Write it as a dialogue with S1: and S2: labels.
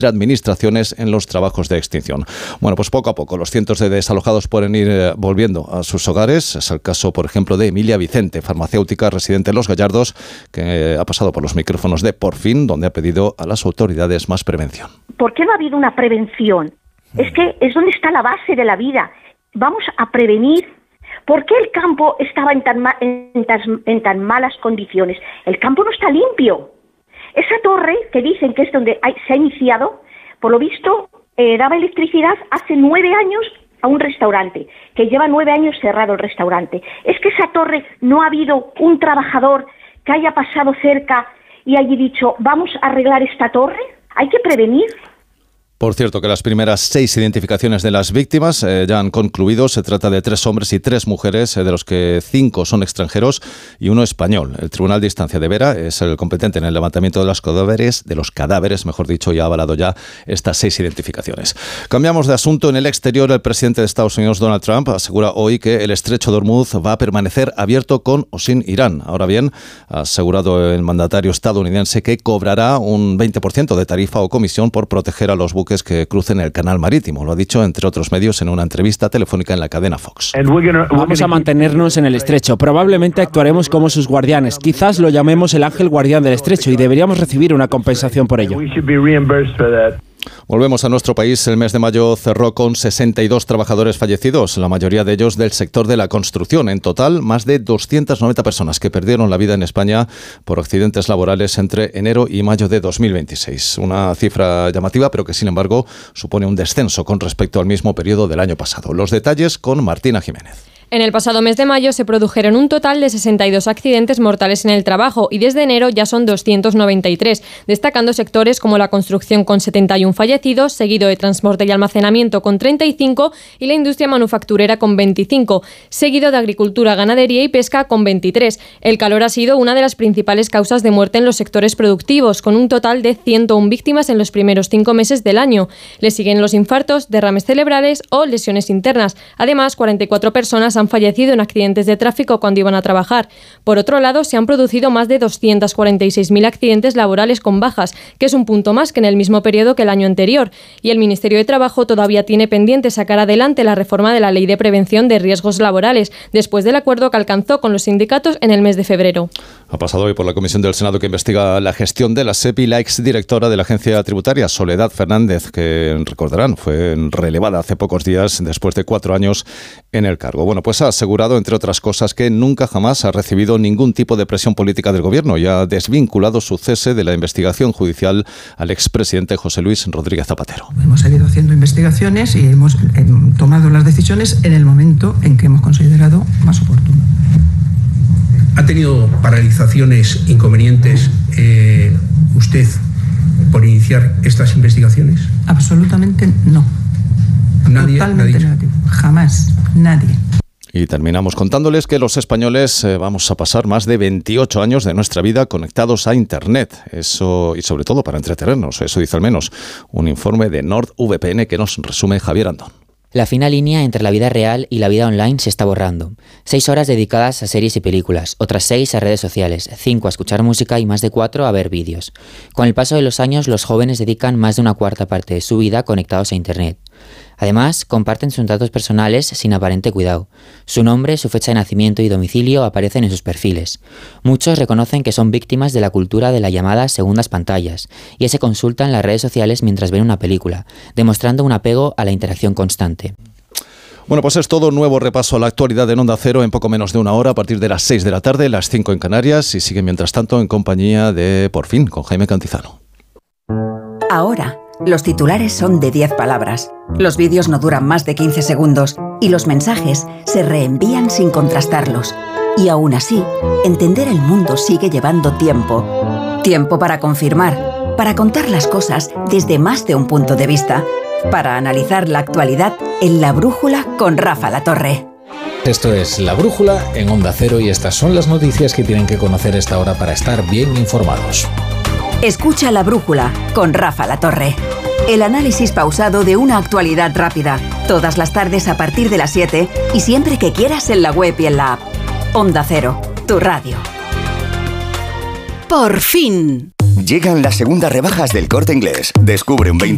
S1: administraciones en los trabajos de extinción. Bueno, pues poco a poco los cientos de desalojados pueden ir volviendo a sus hogares. Es el caso, por ejemplo, de Emilia Vicente, farmacéutica residente en Los Gallardos, que ha pasado por los micrófonos de Por Fin, donde ha pedido a las autoridades más prevención.
S2: ¿Por qué no ha habido una prevención? Es que es donde está la base de la vida. Vamos a prevenir. ¿Por qué el campo estaba en tan malas condiciones? El campo no está limpio. Esa torre, que dicen que es donde se ha iniciado, por lo visto, daba electricidad hace 9 años a un restaurante, que lleva 9 años cerrado el restaurante. Es que esa torre no ha habido un trabajador que haya pasado cerca y haya dicho, vamos a arreglar esta torre. Hay que prevenir.
S1: Por cierto, que las primeras 6 identificaciones de las víctimas ya han concluido. Se trata de 3 hombres y 3 mujeres, de los que 5 son extranjeros y 1 español. El Tribunal de Instancia de Vera es el competente en el levantamiento de los cadáveres, mejor dicho, y ha avalado ya estas 6 identificaciones. Cambiamos de asunto. En el exterior, el presidente de Estados Unidos, Donald Trump, asegura hoy que el estrecho de Hormuz va a permanecer abierto con o sin Irán. Ahora bien, ha asegurado el mandatario estadounidense que cobrará un 20% de tarifa o comisión por proteger a los buques que crucen el canal marítimo. Lo ha dicho, entre otros medios, en una entrevista telefónica en la cadena Fox.
S3: Vamos a mantenernos en el estrecho. Probablemente actuaremos como sus guardianes. Quizás lo llamemos el ángel guardián del estrecho y deberíamos recibir una compensación por ello.
S1: Volvemos a nuestro país. El mes de mayo cerró con 62 trabajadores fallecidos, la mayoría de ellos del sector de la construcción. En total, más de 290 personas que perdieron la vida en España por accidentes laborales entre enero y mayo de 2026. Una cifra llamativa, pero que sin embargo supone un descenso con respecto al mismo periodo del año pasado. Los detalles con Martina Jiménez.
S4: En el pasado mes de mayo se produjeron un total de 62 accidentes mortales en el trabajo y desde enero ya son 293, destacando sectores como la construcción con 71 fallecidos, seguido de transporte y almacenamiento con 35 y la industria manufacturera con 25, seguido de agricultura, ganadería y pesca con 23. El calor ha sido una de las principales causas de muerte en los sectores productivos, con un total de 101 víctimas en los primeros 5 meses del año. Le siguen los infartos, derrames cerebrales o lesiones internas. Además, 44 personas han fallecido en accidentes de tráfico cuando iban a trabajar. Por otro lado, se han producido más de 246.000 accidentes laborales con bajas, que es un punto más que en el mismo periodo que el año anterior. Y el Ministerio de Trabajo todavía tiene pendiente sacar adelante la reforma de la Ley de Prevención de Riesgos Laborales, después del acuerdo que alcanzó con los sindicatos en el mes de febrero.
S1: Ha pasado hoy por la Comisión del Senado que investiga la gestión de la SEPI la exdirectora de la Agencia Tributaria, Soledad Fernández, que recordarán fue relevada hace pocos días después de 4 años en el cargo. Bueno, pues ha asegurado, entre otras cosas, que nunca jamás ha recibido ningún tipo de presión política del Gobierno y ha desvinculado su cese de la investigación judicial al expresidente José Luis Rodríguez Zapatero.
S5: Hemos seguido haciendo investigaciones y hemos tomado las decisiones en el momento en que hemos considerado más oportuno.
S6: ¿Ha tenido paralizaciones, inconvenientes usted por iniciar estas investigaciones?
S5: Absolutamente no. Totalmente negativo. Jamás. Nadie.
S1: Y terminamos contándoles que los españoles vamos a pasar más de 28 años de nuestra vida conectados a Internet. Eso, y sobre todo para entretenernos, eso dice al menos un informe de NordVPN que nos resume Javier Andón.
S7: La fina línea entre la vida real y la vida online se está borrando. 6 horas dedicadas a series y películas, otras 6 a redes sociales, 5 a escuchar música y más de 4 a ver vídeos. Con el paso de los años, los jóvenes dedican más de una cuarta parte de su vida conectados a Internet. Además, comparten sus datos personales sin aparente cuidado. Su nombre, su fecha de nacimiento y domicilio aparecen en sus perfiles. Muchos reconocen que son víctimas de la cultura de la llamada segundas pantallas y se consultan las redes sociales mientras ven una película, demostrando un apego a la interacción constante.
S1: Bueno, pues es todo. Nuevo repaso a la actualidad en Onda Cero en poco menos de una hora, a partir de las 6 de la tarde, las 5 en Canarias, y sigue mientras tanto en compañía de Por Fin, con Jaime Cantizano.
S8: Ahora, los titulares son de 10 palabras, los vídeos no duran más de 15 segundos y los mensajes se reenvían sin contrastarlos. Y aún así, entender el mundo sigue llevando tiempo. Tiempo para confirmar, para contar las cosas desde más de un punto de vista, para analizar la actualidad en La Brújula con Rafa Latorre.
S9: Esto es La Brújula en Onda Cero y estas son las noticias que tienen que conocer a esta hora para estar bien informados.
S8: Escucha La Brújula con Rafa Latorre. El análisis pausado de una actualidad rápida. Todas las tardes a partir de las 7 y siempre que quieras en la web y en la app. Onda Cero, tu radio. Por fin.
S10: Llegan las segundas rebajas del Corte Inglés. Descubre un 20